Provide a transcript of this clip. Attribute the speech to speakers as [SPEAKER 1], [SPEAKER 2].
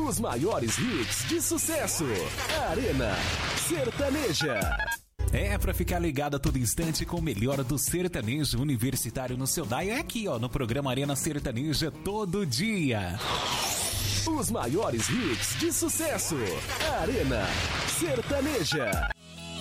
[SPEAKER 1] Os maiores hits de sucesso. Arena Sertaneja.
[SPEAKER 2] É, pra ficar ligado a todo instante com o melhor do sertanejo universitário no seu dial, é aqui, ó, no programa Arena Sertaneja todo dia.
[SPEAKER 1] Os maiores hits de sucesso. Arena Sertaneja.